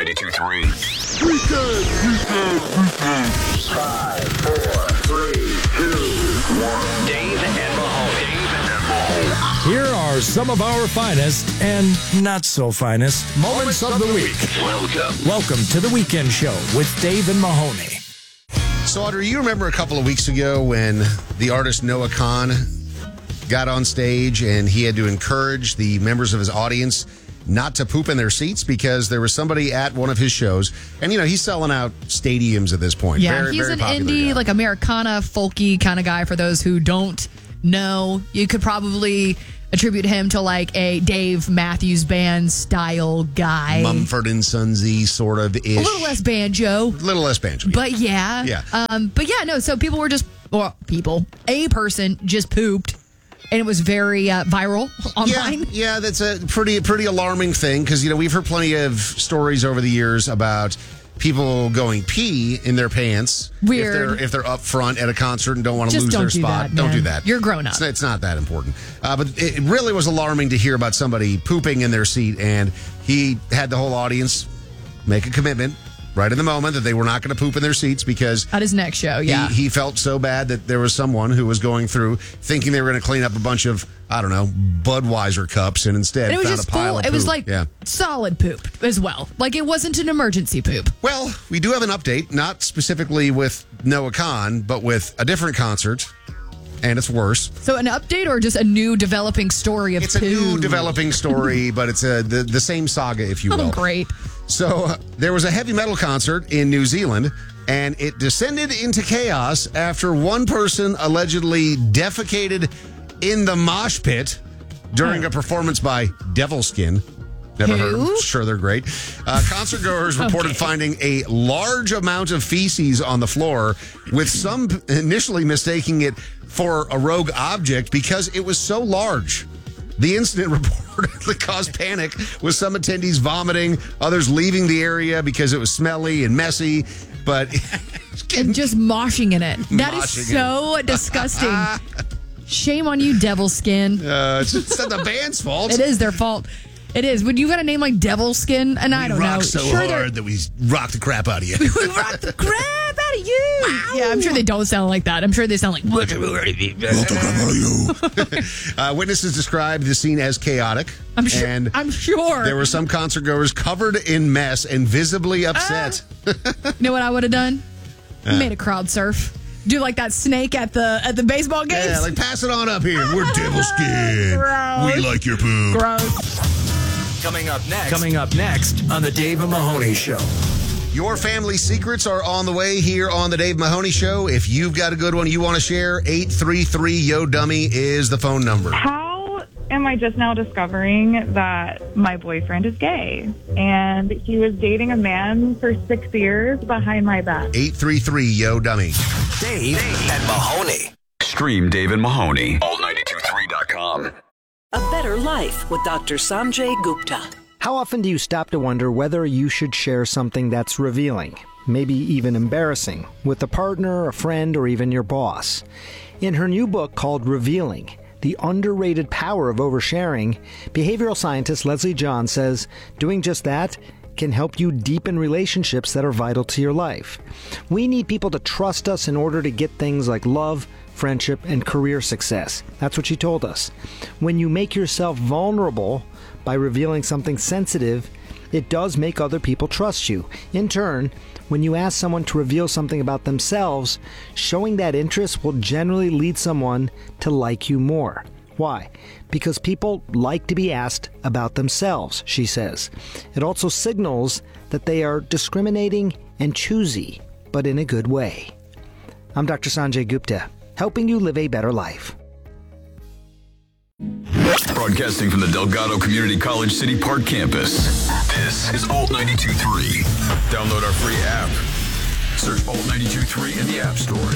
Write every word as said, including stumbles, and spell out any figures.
ninety-two point three. Weekend, weekend, weekend. Five, four, three, two, one. Dave and Mahoney. Dave and Mahoney. Here are some of our finest and not so finest moments of the week. Welcome. Welcome to the Weekend Show with Dave and Mahoney. So, Audrey, you remember a couple of weeks ago when the artist Noah Kahan got on stage and he had to encourage the members of his audience not to poop in their seats because there was somebody at one of his shows. And, you know, he's selling out stadiums at this point. Yeah, very, he's very an popular indie, guy. like Americana, folky kind of guy. For those who don't know, you could probably attribute him to like a Dave Matthews Band style guy. Mumford and Sonsy sort of ish. A little less banjo. A little less banjo. But yeah. Yeah. Um, but yeah, no, so people were just, well, people, a person just pooped. And it was very uh, viral online. Yeah, yeah, that's a pretty pretty alarming thing because, you know, we've heard plenty of stories over the years about people going pee in their pants. Weird. If they're, if they're up front at a concert and don't want to Just lose don't their do spot. that, don't man. do that. You're grown up. It's, it's not that important. Uh, but it really was alarming to hear about somebody pooping in their seat, and he had the whole audience make a commitment right in the moment that they were not going to poop in their seats because At his next show, yeah. he, he felt so bad that there was someone who was going through thinking they were going to clean up a bunch of, I don't know, Budweiser cups and instead And it was found just a pile full. of It was poop. like Yeah. solid poop as well. Like it wasn't an emergency poop. Well, we do have an update, not specifically with Noah Kahan, but with a different concert, and it's worse. So an update or just a new developing story of It's a poo? new developing story, but it's a, the, the same saga, if you will. Oh, great. So uh, there was a heavy metal concert in New Zealand, and it descended into chaos after one person allegedly defecated in the mosh pit during a performance by Devilskin. Never heard of them. Who? Sure, they're great. Uh, concert goers reported Okay. finding a large amount of feces on the floor, with some initially mistaking it for a rogue object because it was so large. The incident reportedly caused panic, with some attendees vomiting, others leaving the area because it was smelly and messy. But And just moshing in it. That is Moshing so disgusting. Shame on you, Devil Skin. uh, it's, it's not the band's fault. It is their fault. It is. When you got a name like Devil Skin, and I We don't rock know. so sure they're- hard that we rock the crap out of you. We rock the crap out of you. Yeah, I'm sure they don't sound like that. I'm sure they sound like. uh, witnesses described the scene as chaotic. I'm sure. And I'm sure. there were some concert goers covered in mess and visibly upset. You know what I would have done? Uh. Made a crowd surf. Do like that snake at the at the baseball games. Yeah, like pass it on up here. We're Devil Skin. Gross. We like your poop. Gross. Coming up next. Coming up next on the Dave and Mahoney Show. Your family secrets are on the way here on the Dave Mahoney Show. If you've got a good one you want to share, eight three three yo dummy is the phone number. How am I just now discovering that my boyfriend is gay? And he was dating a man for six years behind my back. eight three three yo dummy. Dave and Mahoney. Stream Dave and Mahoney. all ninety-two point three dot com. A Better Life with Doctor Sanjay Gupta. How often do you stop to wonder whether you should share something that's revealing, maybe even embarrassing, with a partner, a friend, or even your boss? In her new book called Revealing, The Underrated Power of Oversharing, behavioral scientist Leslie John says doing just that can help you deepen relationships that are vital to your life. We need people to trust us in order to get things like love, friendship, and career success. That's what she told us. When you make yourself vulnerable by revealing something sensitive, it does make other people trust you. In turn, when you ask someone to reveal something about themselves, showing that interest will generally lead someone to like you more. Why? Because people like to be asked about themselves, she says. It also signals that they are discriminating and choosy, but in a good way. I'm Doctor Sanjay Gupta, helping you live a better life. Broadcasting from the Delgado Community College City Park campus. This is Alt ninety-two point three. Download our free app. Search Alt ninety-two point three in the app stores.